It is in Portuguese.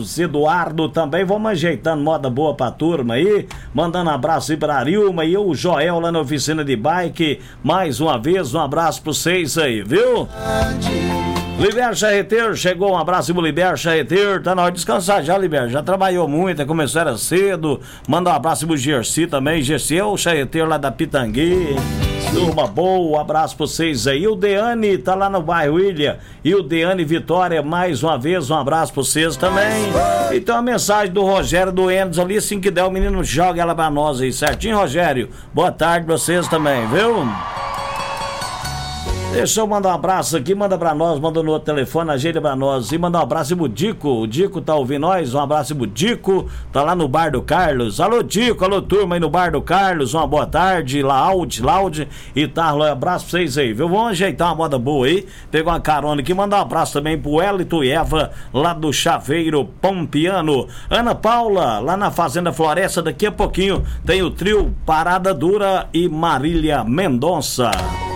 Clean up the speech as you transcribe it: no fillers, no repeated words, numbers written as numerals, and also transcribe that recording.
Eduardo também, vamos ajeitando moda boa pra turma aí, mandando um abraço aí pra Arilma e o Joel lá na oficina de bike, mais uma vez, um abraço pra vocês aí, viu? Liber Charreteiro, chegou, um abraço pro Liber Charreteiro, tá na hora de descansar já, Liber, já trabalhou muito, começou era cedo, manda um abraço pro Gersi também, Gersi é o charreteiro lá da Pitangui. Turma boa, um abraço pra vocês aí. O Deane tá lá no bairro Ilha. E o Deane Vitória, mais uma vez, um abraço pra vocês também. E tem uma mensagem do Rogério do Endos ali, assim que der, o menino joga ela pra nós aí, certinho, Rogério? Boa tarde pra vocês também, viu? Deixa eu mandar um abraço aqui, manda pra nós, manda no outro telefone, ajeita pra nós. E manda um abraço pro Dico, o Dico tá ouvindo nós, um abraço pro Dico, tá lá no Bar do Carlos. Alô Dico, alô turma aí no Bar do Carlos, uma boa tarde, Laude e tá, um abraço pra vocês aí, viu? Vamos ajeitar uma moda boa aí, pegar uma carona aqui, mandar um abraço também pro Elito e Eva, lá do Chaveiro Pompiano. Ana Paula, lá na Fazenda Floresta, daqui a pouquinho tem o trio Parada Dura e Marília Mendonça.